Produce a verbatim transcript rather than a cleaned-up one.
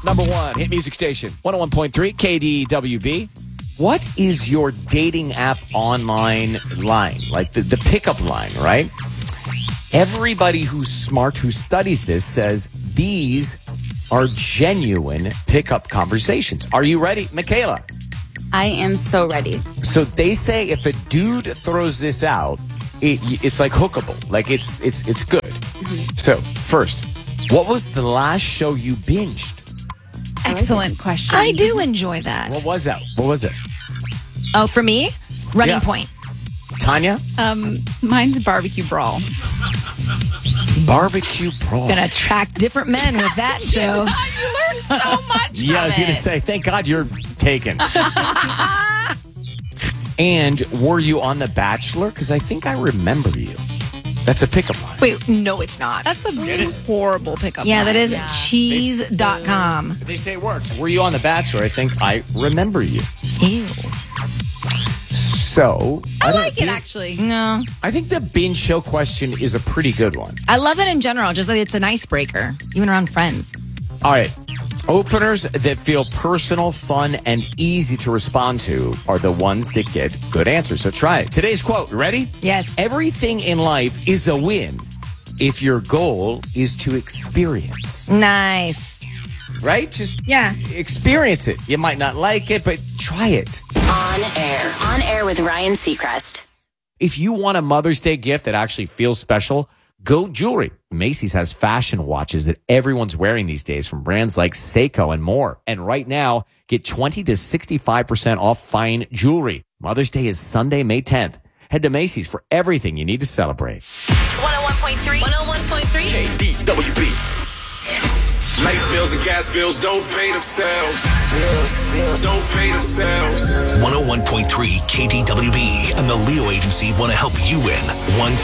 number one hit music station, one oh one point three K D W B. What is your dating app online line? Like the, the pickup line, right? Everybody who's smart who studies this says these are genuine pickup conversations. Are you ready, Michaela? I am so ready. So they say if a dude throws this out, it, it's like hookable. Like it's it's it's good. Mm-hmm. So first, what was the last show you binged? Excellent question. I do enjoy that. What was that? What was it? Oh, for me, Running Yeah. Point. Tanya? Um, mine's Barbecue Brawl. Barbecue Brawl. Gonna attract different men with that show. You learned so much Yeah, I was from going to it. say, thank God you're taken. And were you on The Bachelor? Because I think I remember you. That's a pickup line. Wait, no, it's not. That's a horrible pickup Yeah, line. that is Yeah. cheese dot com. They say it works. Were you on The Bachelor? I think I remember you. Ew. So I don't like it, think- actually. No. I think the binge show question is a pretty good one. I love that in general. Just like it's an icebreaker, even around friends. All right. Openers that feel personal, fun, and easy to respond to are the ones that get good answers. So try it. Today's quote. Ready? Yes. Everything in life is a win if your goal is to experience. Nice. Right? Just Yeah. experience it. You might not like it, but try it. On air. On air with Ryan Seacrest. If you want a Mother's Day gift that actually feels special, go jewelry. Macy's has fashion watches that everyone's wearing these days from brands like Seiko and more. And right now, get twenty to sixty-five percent off fine jewelry. Mother's Day is Sunday, May tenth. Head to Macy's for everything you need to celebrate. one oh one point three. one oh one point three. K D W B. Light bills and gas bills don't pay themselves. Don't pay themselves. one oh one point three K D W B and the Leo Agency want to help you win one